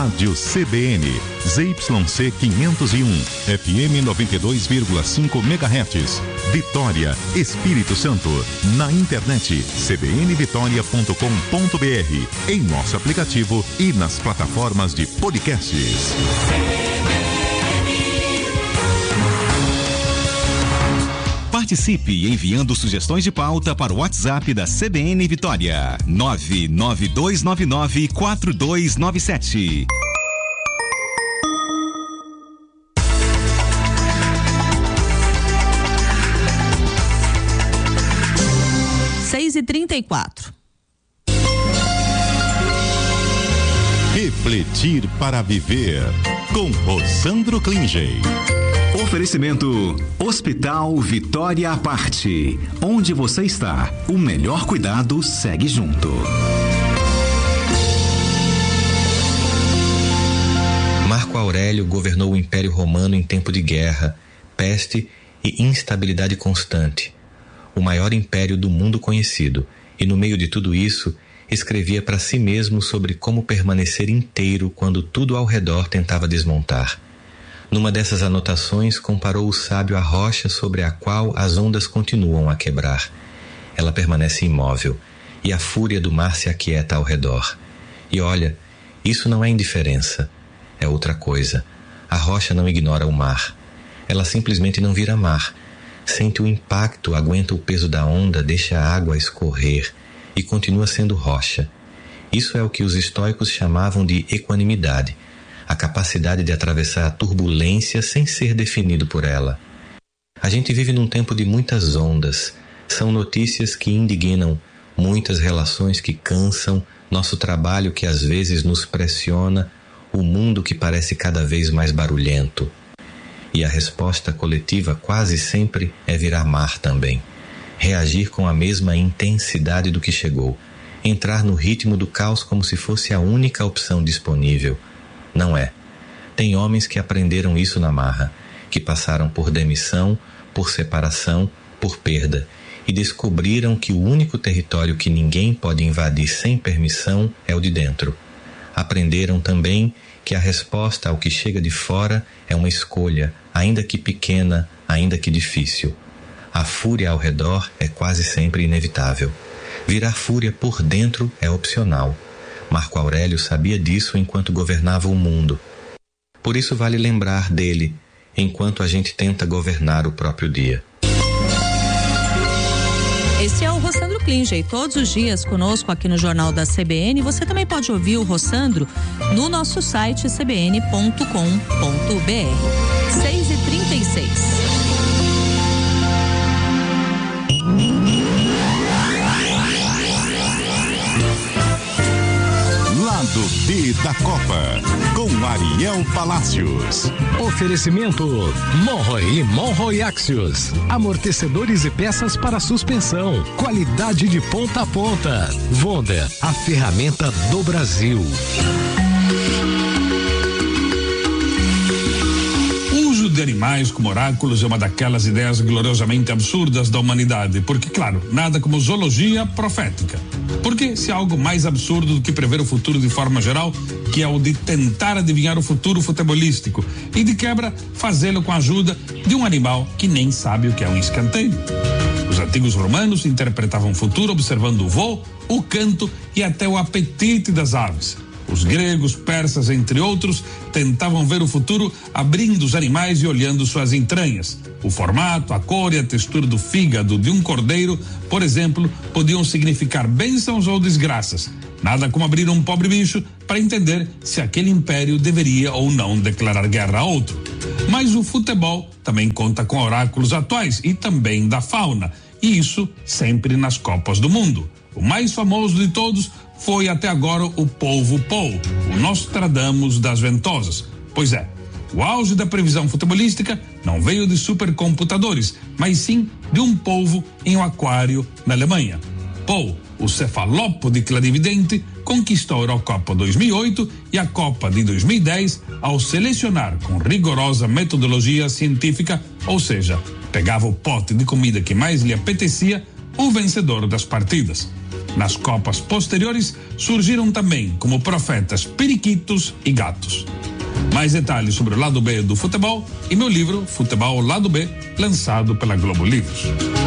Rádio CBN, ZYC 501, FM 92,5 MHz, Vitória, Espírito Santo. Na internet, cbnvitoria.com.br, em nosso aplicativo e nas plataformas de podcasts. Participe enviando sugestões de pauta para o WhatsApp da CBN Vitória, 99299-4297. Seis e 34. Refletir para viver, com Rosandro Klingey. Oferecimento Hospital Vitória à Parte. Onde você está, o melhor cuidado segue junto. Marco Aurélio governou o Império Romano em tempo de guerra, peste e instabilidade constante. O maior império do mundo conhecido, e no meio de tudo isso, escrevia para si mesmo sobre como permanecer inteiro quando tudo ao redor tentava desmontar. Numa dessas anotações, comparou o sábio à rocha sobre a qual as ondas continuam a quebrar. Ela permanece imóvel, e a fúria do mar se aquieta ao redor. E olha, isso não é indiferença, é outra coisa. A rocha não ignora o mar. Ela simplesmente não vira mar. Sente o impacto, aguenta o peso da onda, deixa a água escorrer e continua sendo rocha. Isso é o que os estoicos chamavam de equanimidade. A capacidade de atravessar a turbulência sem ser definido por ela. A gente vive num tempo de muitas ondas. São notícias que indignam, muitas relações que cansam, nosso trabalho que às vezes nos pressiona, o mundo que parece cada vez mais barulhento. E a resposta coletiva quase sempre é virar mar também. Reagir com a mesma intensidade do que chegou. Entrar no ritmo do caos como se fosse a única opção disponível. Não é. Tem homens que aprenderam isso na marra, que passaram por demissão, por separação, por perda, e descobriram que o único território que ninguém pode invadir sem permissão é o de dentro. Aprenderam também que a resposta ao que chega de fora é uma escolha, ainda que pequena, ainda que difícil. A fúria ao redor é quase sempre inevitável. Virar fúria por dentro é opcional. Marco Aurélio sabia disso enquanto governava o mundo. Por isso vale lembrar dele, enquanto a gente tenta governar o próprio dia. Esse é o Rosandro Klingey, todos os dias conosco aqui no Jornal da CBN. Você também pode ouvir o Rosandro no nosso site cbn.com.br. 6h36. Lado B da Copa, com Ariel Palacios. Oferecimento Monroe e Monroe Axios. Amortecedores e peças para suspensão. Qualidade de ponta a ponta. Wonder, a ferramenta do Brasil. O uso de animais como oráculos é uma daquelas ideias gloriosamente absurdas da humanidade, porque, claro, nada como zoologia profética. Porque se há algo mais absurdo do que prever o futuro de forma geral, que é o de tentar adivinhar o futuro futebolístico e de quebra fazê-lo com a ajuda de um animal que nem sabe o que é um escanteio. Os antigos romanos interpretavam o futuro observando o voo, o canto e até o apetite das aves. Os gregos, persas, entre outros, tentavam ver o futuro abrindo os animais e olhando suas entranhas. O formato, a cor e a textura do fígado de um cordeiro, por exemplo, podiam significar bênçãos ou desgraças. Nada como abrir um pobre bicho para entender se aquele império deveria ou não declarar guerra a outro. Mas o futebol também conta com oráculos atuais e também da fauna, e isso sempre nas Copas do Mundo. O mais famoso de todos foi até agora o polvo Pou, o Nostradamus das ventosas. Pois é, o auge da previsão futebolística não veio de supercomputadores, mas sim de um polvo em um aquário na Alemanha. Pou, o cefalópode clarividente, conquistou a Eurocopa 2008 e a Copa de 2010 ao selecionar com rigorosa metodologia científica, ou seja, pegava o pote de comida que mais lhe apetecia, o vencedor das partidas. Nas Copas posteriores, surgiram também como profetas periquitos e gatos. Mais detalhes sobre o lado B do futebol em meu livro Futebol Lado B, lançado pela Globo Livros.